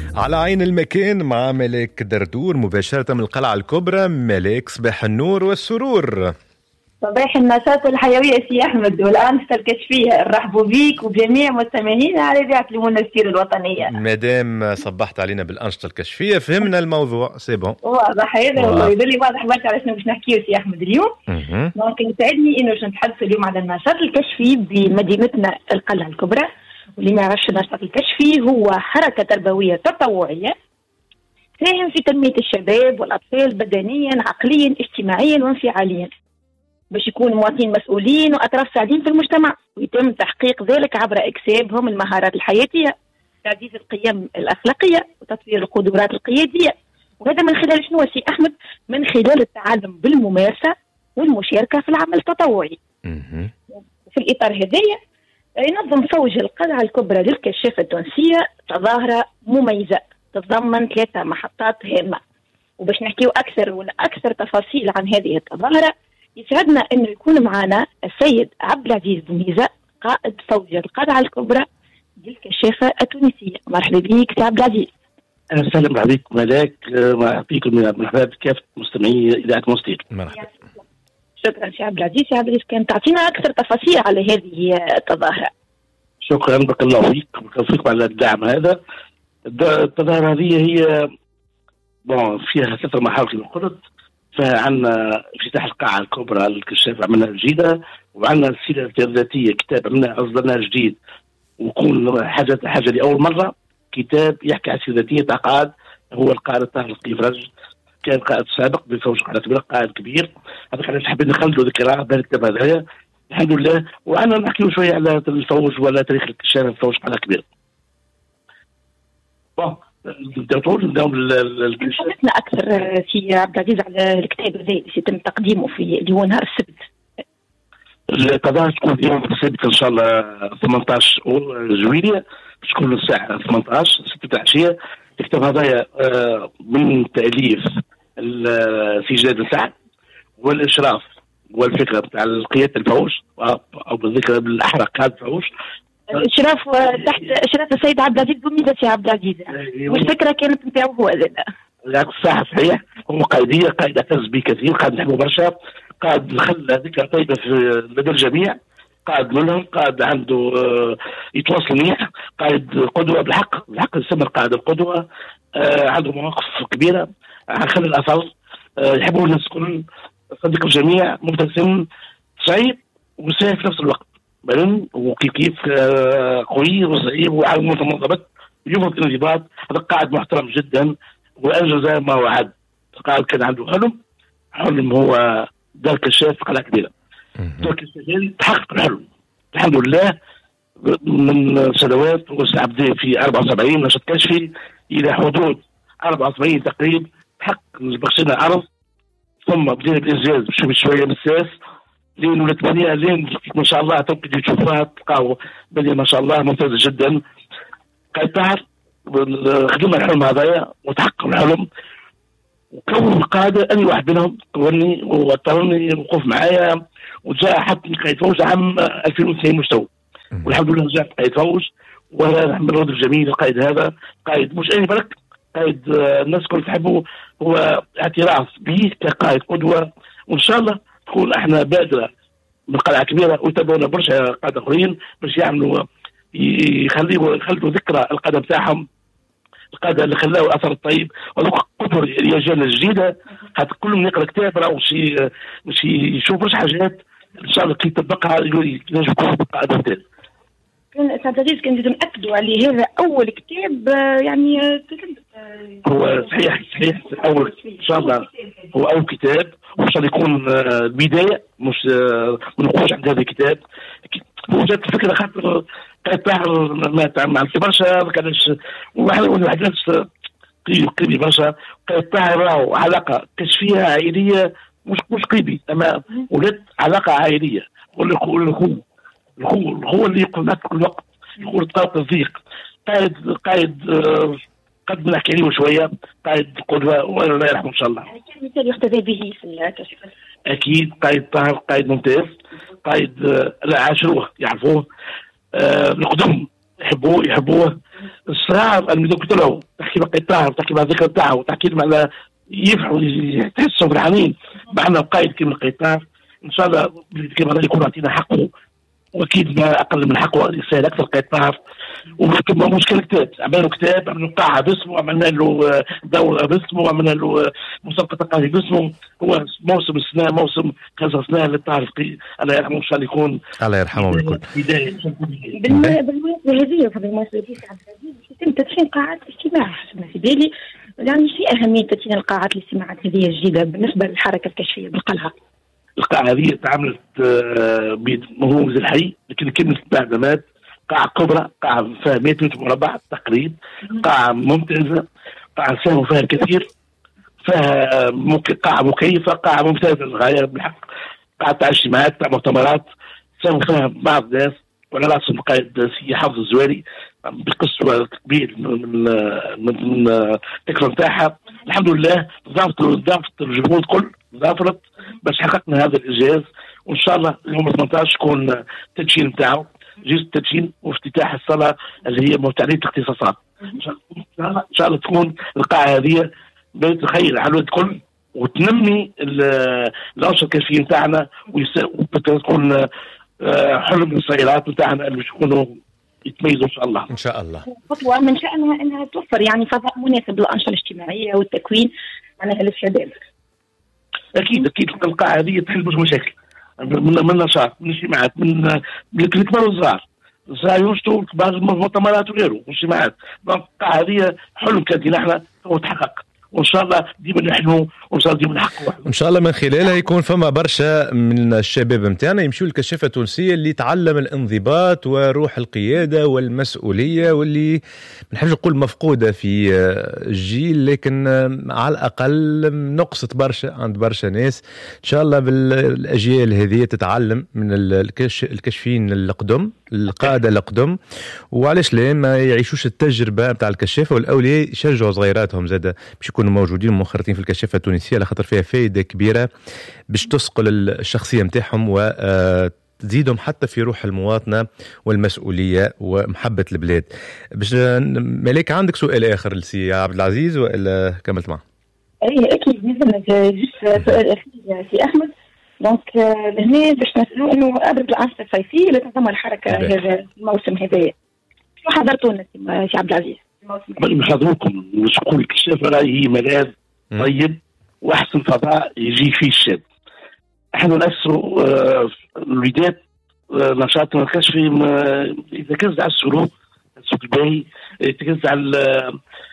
على عين المكان مع ملاك دردور مباشرة من القلعة الكبرى. ملاك، صباح النور والسرور. صباح النشاط والحيوية سي أحمد والأنشطة الكشفية. نرحبوا بيك وبجميع مستمعينا على إذاعة المنستير الوطنية. مادام صبحت علينا بالأنشطة الكشفية فهمنا الموضوع، سي بون واضح هذا والله يدلي واضح برشا على شنو باش نحكيو سي أحمد اليوم. ممكن يساعدني إنه باش نتحدث اليوم على النشاط الكشفي بمدينتنا القلعة الكبرى. واللي ما يعرفش النشاط الكشفي هو حركة تربوية تطوعية تساهم في تنمية الشباب والأطفال بدنيا عقليا اجتماعيا وانفعاليا باش يكونوا مواطنين مسؤولين وأطراف سعيدين في المجتمع، ويتم تحقيق ذلك عبر إكسابهم المهارات الحياتية، تعزيز القيم الأخلاقية وتطوير القدرات القيادية. وهذا من خلال شنو سي أحمد؟ من خلال التعلم بالممارسة والمشاركة في العمل التطوعي. في الإطار هذايا ينظم فوج القلعة الكبرى للكشافة التونسية تظاهرة مميزة تتضمن 3 محطات هامة. وباش نحكيو أكثر تفاصيل عن هذه التظاهرة يسعدنا أنه يكون معنا السيد عبد العزيز بميزة قائد فوج القلعة الكبرى للكشافة التونسية. مرحبا بك سي عبد العزيز. أهلا وسهلا بك ملاك، ويعطيكم مرحبا بكافة مستمعي إذاعة منستير. مرحبا. شكرا سي عبد العزيز. سي عبد العزيز كان تعطينا أكثر تفاصيل على هذه التظاهرة. شكرا، بارك الله فيك، بارك فيكم على الدعم هذا. التظاهرة هذه هي فيها 3 محاور كما قلت. فعندنا افتتاح القاعة الكبرى للكشافة عملنا جديدة، وعندنا السيرة الذاتية كتاب عملنا أصدرناه جديد، ويكون حاجة لأول مرة كتاب يحكي عن السيرة الذاتية تاع قائد هو القائد طاهر القيفرج، كان قائد سابق بفوج قلعة كبيرة، قائد كبير. هذا كان حابين نخلدوا ذكرى بالكتاب هذايا الحمد لله. وأنا نحكيو شوية على الفوج ولا تاريخ الكشافة في فوج قلعة كبيرة. حدثنا أكثر سي عبد العزيز على الكتاب هذا اللي سيتم تقديمه اللي هو نهار السبت. التظاهرة تكون اليوم السبت إن شاء الله 18 جويلية، تكون الساعة 18 6 العشية. الكتاب هذايا من تأليف سي جاد السعد والإشراف والفكرة بتاع قيادة الفوج أو بالذكر بالأحرى قائد الفوج. الإشراف تحت إشراف السيد عبد العزيز بوميزة سي عبد العزيز، والفكرة كانت نتاعو هو هذا. صح صحيح، هو قائدية، قائد اعتز به كثير، قائد نحبه برشا، قائد خلى ذكرى طيبة في لدى الجميع، قائد ملهم، قائد عنده يتواصل منيح، قائد قدوة بالحق يسمى قائد القدوة. عنده مواقف كبيرة، خلى الأثر، يحبه الناس الكل، صديق الجميع، مبتسم، سعيد وسهل في نفس الوقت. وكيف قوي وصعيب وعلى منضبط يفرض الانضباط. هذا قائد محترم جدا وانجز ما وعد. قائد كان عنده حلم هو دار كشاف في قلعة كبيرة. دار كشاف تحقق الحلم الحمد لله من سنوات، واستعبد في 74 نشاط كشفي الى حدود 74 تقريبا. تحقق بخشنا عرض، ثم بدينا بالانجاز شويه من الساس لين ولا 8 لين ما شاء الله تبقى تشوفها تلقاو بدي ما شاء الله ممتازه جدا. قاعد تعرف خدمنا الحلم هذايا وتحقق الحلم، وكون القاده اني واحد منهم قولني واضطرني الوقوف معايا، وجاء حتى قايد فوج عام 2002 مستوى، والحمد لله جاء قايد فوج. وهذا نحمد الرد الجميل القائد هذا، قائد مش اي برك، قائد الناس كل تحبه، هو اعتراف به كقائد قدوه. وان شاء الله تكون احنا بادره من قلعة كبيرة ويتبعونا برشا قادة آخرين باش يعملوا يخلوا ذكرى القادة بتاعهم، القادة اللي خلاوا أثر الطيب وقدر الأجيال الجديدة. هذا كلهم يقرأ كتاب باش يشوف برشا حاجات إن شاء الله كي يطبقها ينجم يكون قادة بتاعه. كان عبد العزيز كان بدهم نأكدوا عليه هذا أول كتاب يعني هو صحيح أول إن شاء الله هو أول كتاب، وإن شاء الله يكون بداية مش ما نقولش عند هذا الكتاب. هو جات الفكرة خاطر قاعد تعمل مع برشا ما كانش واحد ناس قريبي برشا، قاعد تعمل علاقة كشفية عائلية مش قريبي، أما ولات علاقة عائلية. هو اللي يقول لك كل وقت يقول طاقة الضيق. قائد قد نحكي عليه شويه، قائد قدوه والله يرحمه ان شاء الله. يعني كان مثال يحتذى به في الكشف. اكيد قائد طاهر، قائد ممتاز، قائد لا عاشروه يعرفوه. القدم يحبوه الصغار اللي يقتلوا تحكي بقيتها وتحكي بالذكر تاعه وتحكي على يفرحوا يحسوا فرحانين معنا قائد كيما القيطار ان شاء الله كيما يكون عطينا حقه واكيد ما اقل من حقه يسهل اكثر قيطار. ومشكل كتاب عملنا كتاب عملنا قاعه باسمه عملنا له دوره باسمه وعملنا له مسابقه ثقافيه باسمه. هو موسم السنه موسم كذا سنه للطارق الله يرحمه ان شاء الله يكون الله يرحمه بالكل. بالمناسبه هذه فضل المناسبه دي عبد العزيز يتم تدشين قاعات اجتماع في بالي يعني في اهميه تدشين القاعات الاجتماعات هذه الجديده بالنسبه للحركه الكشفيه بالقلعه. القاعه هذه تعاملت بمهوز الحي لكن كلمه استخدامات قاعة كبرى قاعة فيها 100 متر مربع تقريبا قاعة ممتازة قاعة ساهموا فيها الكثير فيها قاعة مكيفة قاعة ممتازة للغاية بالحق قاعة تاع اجتماعات تاع مؤتمرات ساهموا فيها بعض الناس وعلى رأسهم القائد سي حافظ الزواري بقصة كبير من الفكرة نتاعها. الحمد لله ضافت الجهود كل ضافت باش حققنا هذا الإنجاز وإن شاء الله يوم 18 يكون التدشين نتاعو جزء التدشين وافتتاح الصلاة اللي هي متعلية الاختصاصات. إن شاء الله تكون القاعة هذه بيت الخير على الكل وتنمي الأنشطة الكشفية نتاعنا وتكون حلم الصغيرات نتاعنا اللي يكونوا يتميزوا إن شاء الله. إن شاء الله. خطوة من شأنها أنها توفر يعني فضاء مناسب للأنشطة الاجتماعية والتكوين معناها للشباب. أكيد القاعة هذه تحل مشاكل. من نشاط من اجتماعات من الكبار والصغار ينشطوا بعض المؤتمرات وغيره واجتماعات. القاعة هذه حلم كان نحن هو تحقق وان شاء الله ديما نحن وان شاء الله ديما نحققوا ان شاء الله من خلالها يكون فما برشا من الشباب نتاعنا يمشوا للكشافه التونسيه اللي تعلم الانضباط وروح القياده والمسؤوليه واللي ما نحبش نقول مفقوده في الجيل لكن على الاقل نقصت برشا عند برشا ناس. ان شاء الله بالاجيال هذه تتعلم من الكشفين القدم القاده القدم وعلاش لا ما يعيشوش التجربه نتاع الكشافه والاولياء يشجعوا صغيراتهم زاده باش يكونوا موجودين ومنخرطين في الكشافه التونسيه على خاطر فيها فائده كبيره باش تسقل الشخصيه نتاعهم وتزيدهم حتى في روح المواطنه والمسؤوليه ومحبه البلاد. باش مالك عندك سؤال اخر لسي عبد العزيز والا كملت معه؟ اي اكيد مثلا جست سؤال اخير سي احمد دونك لهنا باش نسالوا انه قبل الانشطه الصيفيه اللي تنظمها الحركه هذا الموسم هذايا شو حضرتوا لنا سي عبد العزيز؟ نحضروكم نقول الكشافه راهي ملاذ طيب واحسن فضاء يجي فيه الشاب. احنا نأسروا الوليدات نشاطنا الكشفي يتركز على السلوك الباهي يتركز على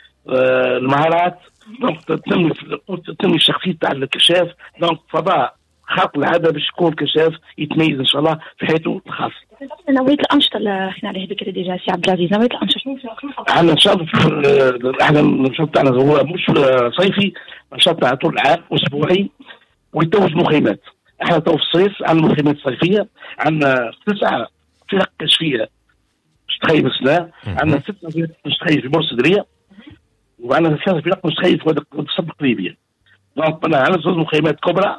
المهارات دونك تنمي الشخصيه تاع الكشاف دونك فضاء خلق العاده باش يكون كشاف يتميز ان شاء الله في حياته الخاصه. نوعيه الانشطه اللي حنا عليه بكري ديجا سي عبد العزيز نوعيه الانشطه شنو احنا ان شاء الله احنا النشاط تاعنا هو مش صيفي النشاط تاع طول العام اسبوعي ويتوج مخيمات. احنا تو في الصيف عندنا مخيمات صيفيه عندنا 9 فرق كشفيه مستخيم السنه عندنا 6 فرق مستخيم في بورصدريه وعندنا 3 فرق مستخيم في الصب ليبيا. دونك عندنا 2 مخيمات كبرى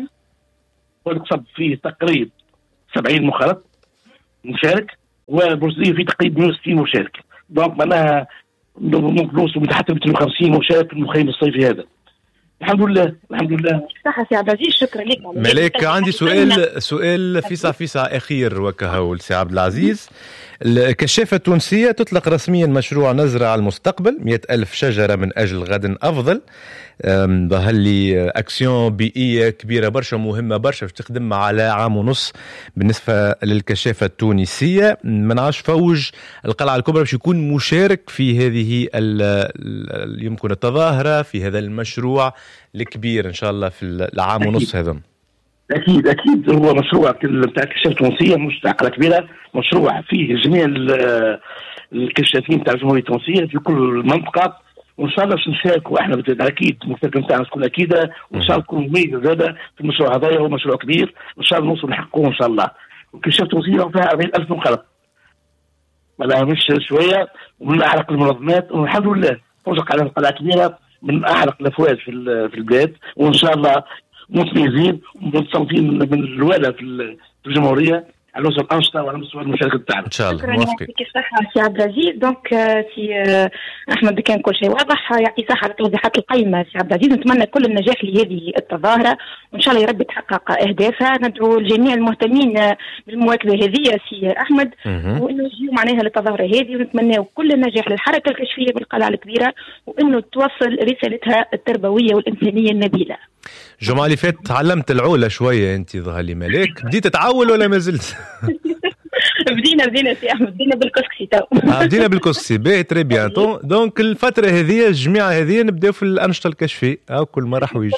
والقصب فيه تقريبا 70 مخالط مشارك والبورصدريه فيه تقريبا 160 مشارك. دونك معناها ممكن نوصل حتى 250 مشارك في المخيم الصيفي هذا. الحمد لله الحمد لله. صح سي عبد العزيز شكرا لك. ملاك عندي سؤال فيسع اخير وكهو سي عبد العزيز. الكشافه التونسيه تطلق رسميا مشروع نزرع المستقبل 100,000 شجره من اجل غد افضل. ظهر لي اكسيون بيئيه كبيره برشا مهمه برشا باش تخدم على عام ونص بالنسبه للكشافه التونسيه. ما نعرفش فوج القلعه الكبرى باش يكون مشارك في هذه يمكن التظاهره في هذا المشروع الكبير ان شاء الله في العام ونص هذا. اكيد هو مشروع بتاع الكشافه التونسيه مش عقله كبيره مشروع فيه جميع الكشافين تاع الجمهوريه التونسيه في كل منطقه وان شاء الله باش نشاركوا احنا اكيد المشاركه نتاعنا تكون اكيده وان شاء الله تكون مميزه زاده في المشروع هذا. هو مشروع كبير وان شاء الله نوصل نحققوه ان شاء الله. والكشافه التونسيه فيها 40,000 مخالط معناها مش شويه ومن اعرق المنظمات والحمد لله توجق على قلعه كبيره من اعرق الافواج في البلاد وان شاء الله متميزين ومتصنفين من الوالة في الجمهورية على مستوى الانشطه وعلى مستوى المشاركه بتاعنا. ان شاء الله شكرا موافقين. يعطيك الصحه سي عبد العزيز. دونك سي احمد كان كل شيء واضح، يعطي صحه على التوضيحات القيمه سي عبد العزيز. نتمنى كل النجاح لهذه التظاهره وان شاء الله يا رب تحقق اهدافها. ندعو الجميع المهتمين بالمواكبه هذه سي احمد وانه يجيو معناها للتظاهره هذه، ونتمنى كل النجاح للحركه الكشفيه بالقلعه الكبيره وانه توصل رسالتها التربويه والانسانيه النبيله. الجمعة اللي فاتت تعلمت العولة شوية أنت ظهر لي مالك، بديت تعول ولا ما زلت؟ بدينا سي أحمد، بدينا بالكسكسي تو. بدينا بالكسكسي، باهي تري بيان. دونك الفترة هذه الجميع هذه نبداو في الأنشطة الكشفية، كل مرة حويج.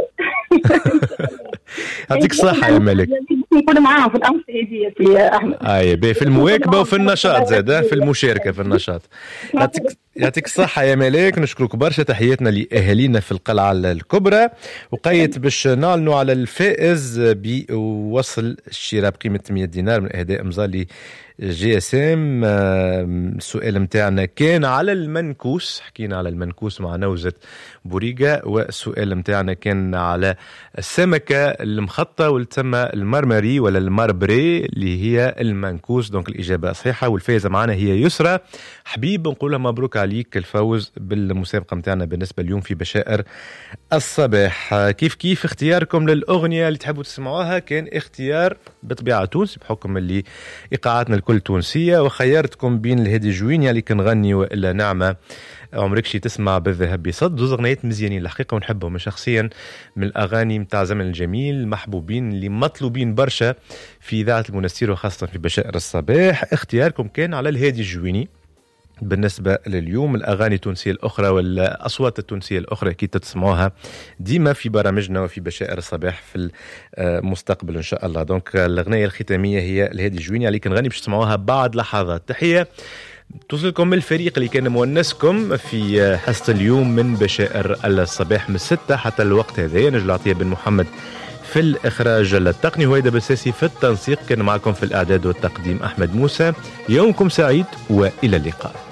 يعطيك الصحة يا مالك. نكون معاهم في الأنشطة هذه يا أحمد. باهي في المواكبة وفي النشاط زادة، في المشاركة في النشاط. يعطيك الصحة يا مالك، نشكرك برشا. تحياتنا لأهالينا في القلعة الكبرى. وقيت باش نعلنوا على الفائز بوصل الشراء بقيمة 100 دينار من أهداء مظلي GSM. السؤال متاعنا كان على المنكوس، حكينا على المنكوس مع نوزة بوريقة، والسؤال متاعنا كان على السمكة المخطة واللي تسمى المرمري ولا الماربري اللي هي المنكوس. دونك الإجابة صحيحة، والفائزة معنا هي يسرى حبيب. نقولها مبروك عليك الفوز بالمسابقة متاعنا بالنسبة اليوم في بشائر الصباح. كيف اختياركم للأغنية اللي تحبوا تسمعوها كان اختيار بطبيعة تونسي بحكم اللي إيقاعاتنا الكل تونسية، وخيرتكم بين الهادي جوينيا اللي كنغني وإلا نعمة عمرك شي تسمع بالذهب بصد. زوز أغنيات مزيانين الحقيقة ونحبهم شخصيا، من الأغاني متاع زمن الجميل محبوبين اللي مطلوبين برشا في إذاعة المنستير وخاصة في بشائر الصباح. اختياركم كان على الهادي الجويني. بالنسبة لليوم الأغاني التونسية الأخرى والأصوات التونسية الأخرى أكيد تسمعوها ديما في برامجنا وفي بشائر الصباح في المستقبل إن شاء الله. دونك الأغنية الختامية هي الهادي الجويني اللي كنغني باش تسمعوها بعد لحظات. تحية توصلكم من الفريق اللي كان مونسكم في حصة اليوم من بشائر الصباح من 6 حتى الوقت هذا. نجل عطية بن محمد في الإخراج التقني، وهيدا بساسي في التنسيق. كان معكم في الإعداد والتقديم أحمد موسى. يومكم سعيد وإلى اللقاء.